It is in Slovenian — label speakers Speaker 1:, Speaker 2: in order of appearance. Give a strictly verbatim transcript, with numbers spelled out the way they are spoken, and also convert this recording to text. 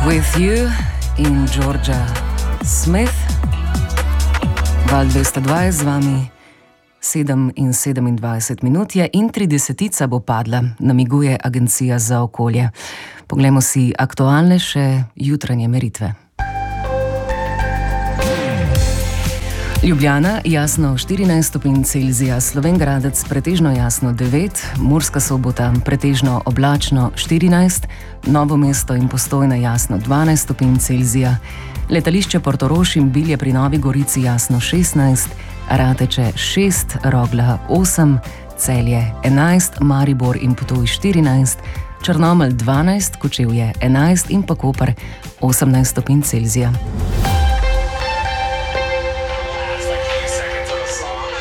Speaker 1: With You in Georgia Smith. Val dvesto dvajset z vami, sedem in sedemindvajset minut je in tridesetica bo padla, namiguje Agencija za okolje. Poglejmo si aktualnejše jutranje meritve. Ljubljana jasno štirinajst stopinj Celzija, Slovenj Gradec pretežno jasno devet, Murska Sobota pretežno oblačno štirinajst, Novo mesto in Postojna jasno dvanajst stopinj Celzija, letališče Portorož in Bilje pri Novi Gorici jasno šestnajst, Rateče šest, Rogla osem, Celje enajst, Maribor in Ptuj štirinajst, Črnomelj dvanajst, Kočevje enajst in pa Koper osemnajst stopinj Celzija.